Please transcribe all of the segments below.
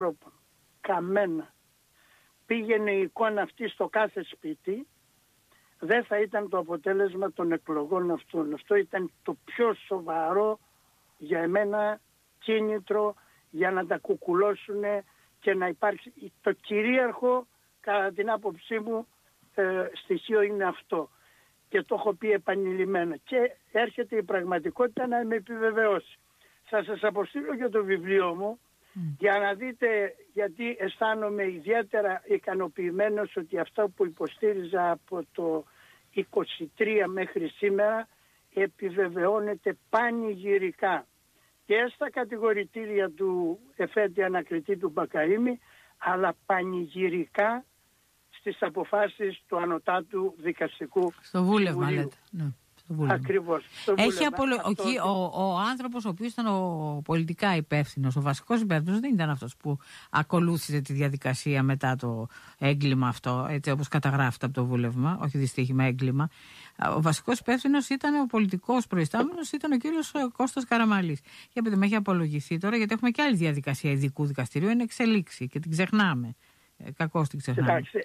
ανθρώπων, καμένα, πήγαινε η εικόνα αυτή στο κάθε σπίτι, δεν θα ήταν το αποτέλεσμα των εκλογών αυτών. Αυτό ήταν το πιο σοβαρό για εμένα κίνητρο για να τα κουκουλώσουν και να υπάρξει. Το κυρίαρχο, κατά την άποψή μου, στοιχείο είναι αυτό. Και το έχω πει επανειλημμένα. Και έρχεται η πραγματικότητα να με επιβεβαιώσει. Θα σας αποστείλω και το βιβλίο μου για να δείτε, γιατί αισθάνομαι ιδιαίτερα ικανοποιημένος ότι αυτά που υποστήριζα από το 23 μέχρι σήμερα επιβεβαιώνεται πανηγυρικά και στα κατηγορητήρια του εφέτη ανακριτή του Μπακαΐμη, αλλά πανηγυρικά στις αποφάσεις του Ανωτάτου Δικαστικού στο βούλευμα Συμβουλίου. Λέτε. Ναι. Ακριβώς. Έχει ο άνθρωπος ο οποίος ήταν ο πολιτικά υπεύθυνος, ο βασικός υπεύθυνος δεν ήταν αυτός που ακολούθησε τη διαδικασία μετά το έγκλημα αυτό, έτσι όπως καταγράφεται από το βούλευμα, όχι δυστύχημα, έγκλημα. Ο βασικός υπεύθυνος ήταν ο πολιτικός προϊστάμενος, ήταν ο κύριος Κώστας Καραμαλής. Και επειδή με έχει απολογηθεί τώρα, γιατί έχουμε και άλλη διαδικασία ειδικού δικαστηρίου, είναι εξελίξη και την ξεχνάμε. Κακώς την ξεχνάμε. Κοιτάξτε,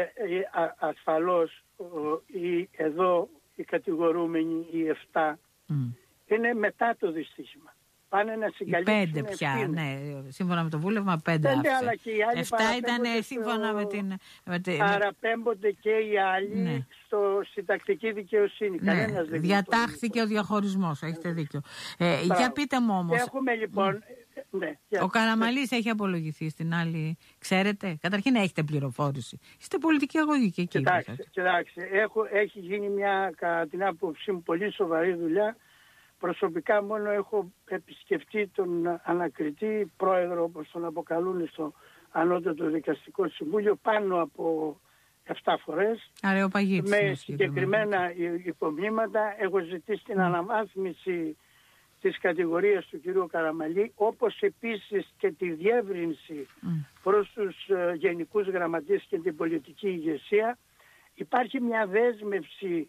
ασφαλώς εδώ οι κατηγορούμενοι, οι 7, είναι μετά το δυστύχημα. Πάνε να συγκαλύψουν 5 πια, ναι, σύμφωνα με το βούλευμα 5 αλλά και οι άλλοι 7 ήταν σύμφωνα με την... Παραπέμπονται και οι άλλοι, ναι, στο συντακτική δικαιοσύνη. Ναι, διατάχθηκε ο διαχωρισμός, έχετε δίκιο. Για πείτε μου όμως... Έχουμε λοιπόν... Ναι, ο Καραμαλής έχει απολογηθεί στην άλλη, ξέρετε, καταρχήν έχετε πληροφόρηση. Είστε πολιτική αγωγή και εκεί. Κοιτάξτε, έχει γίνει μια, κατά την άποψή μου, πολύ σοβαρή δουλειά. Προσωπικά μόνο έχω επισκεφτεί τον ανακριτή πρόεδρο, όπως τον αποκαλούν στο Ανώτατο Δικαστικό Συμβούλιο, πάνω από 7 φορές. Με συγκεκριμένα υπομνήματα. Έχω ζητήσει την αναβάθμιση της κατηγορίας του κυρίου Καραμαλή, όπως επίσης και τη διεύρυνση προς τους γενικούς γραμματείς και την πολιτική ηγεσία. Υπάρχει μια δέσμευση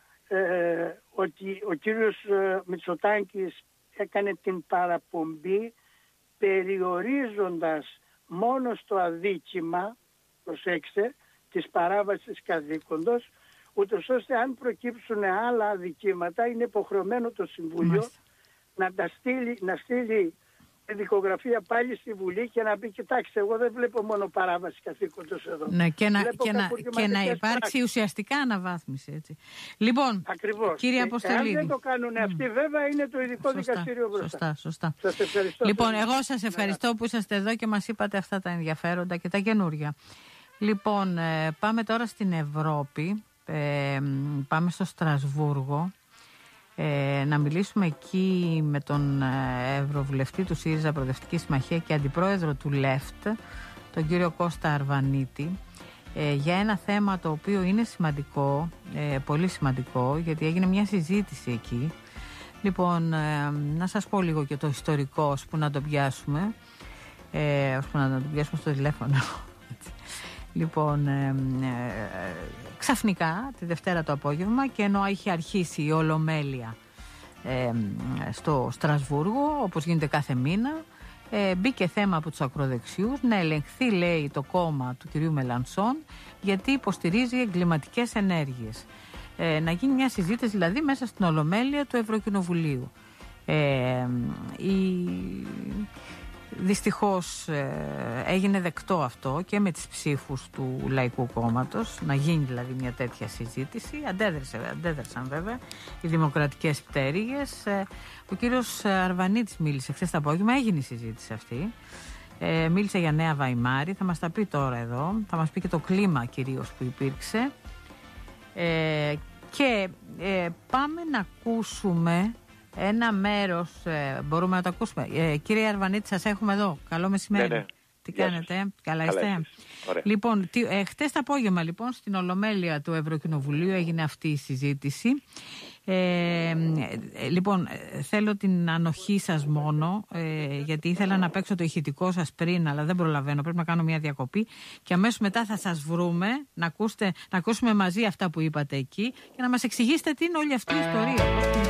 ότι ο κύριος Μητσοτάκης έκανε την παραπομπή περιορίζοντας μόνο στο αδίκημα, προσέξτε, της παράβασης καθήκοντος, ούτως ώστε αν προκύψουν άλλα αδικήματα είναι υποχρεωμένο το Συμβούλιο να στείλει τη δικογραφία πάλι στη Βουλή και να πει: κοιτάξτε, εγώ δεν βλέπω μόνο παράβαση καθήκοντος εδώ. Ναι, και να υπάρξει ουσιαστικά αναβάθμιση. Έτσι. Λοιπόν, ακριβώς. Κύριε Αποστολίδη. Αν δεν το κάνουν αυτοί, βέβαια είναι το ειδικό δικαστήριο μπροστά. Σωστά. Σας ευχαριστώ. Λοιπόν, εγώ σας ευχαριστώ που είσαστε εδώ και μας είπατε αυτά τα ενδιαφέροντα και τα καινούρια. Λοιπόν, πάμε τώρα στην Ευρώπη. Πάμε στο Στρασβούργο. Να μιλήσουμε εκεί με τον Ευρωβουλευτή του ΣΥΡΙΖΑ Προοδευτική Συμμαχία και αντιπρόεδρο του ΛΕΦΤ, τον κύριο Κώστα Αρβανίτη, για ένα θέμα το οποίο είναι σημαντικό, πολύ σημαντικό, γιατί έγινε μια συζήτηση εκεί. Λοιπόν, να σας πω λίγο και το ιστορικό, ώσπου να το πιάσουμε, στο τηλέφωνο. Λοιπόν, ξαφνικά τη Δευτέρα το απόγευμα, και ενώ είχε αρχίσει η Ολομέλεια στο Στρασβούργο, όπως γίνεται κάθε μήνα, μπήκε θέμα από τους ακροδεξιούς να ελεγχθεί, λέει, το κόμμα του κυρίου Μελανσόν, γιατί υποστηρίζει εγκληματικές ενέργειες. Να γίνει μια συζήτηση δηλαδή μέσα στην Ολομέλεια του Ευρωκοινοβουλίου. Δυστυχώς έγινε δεκτό αυτό και με τις ψήφους του Λαϊκού Κόμματος, να γίνει δηλαδή μια τέτοια συζήτηση. Αντέδρασαν βέβαια οι δημοκρατικές πτέρυγες. Ο κύριος Αρβανίτης μίλησε χθες το απόγευμα, έγινε η συζήτηση αυτή. Μίλησε για Νέα Βαϊμάρη, θα μας τα πει τώρα εδώ, θα μας πει και το κλίμα κυρίως που υπήρξε. Και πάμε να ακούσουμε ένα μέρος, μπορούμε να το ακούσουμε. Κύριε Αρβανίτη, σας έχουμε εδώ. Καλό μεσημέρι. Ναι. Τι κάνετε, καλά είστε? Λοιπόν, χτες το απόγευμα λοιπόν στην Ολομέλεια του Ευρωκοινοβουλίου έγινε αυτή η συζήτηση. Λοιπόν, θέλω την ανοχή σας μόνο, γιατί ήθελα να παίξω το ηχητικό σας πριν, αλλά δεν προλαβαίνω, πρέπει να κάνω μια διακοπή και αμέσως μετά θα σας βρούμε να ακούσουμε μαζί αυτά που είπατε εκεί και να μας εξηγήσετε τι είναι όλη αυτή η ιστορία.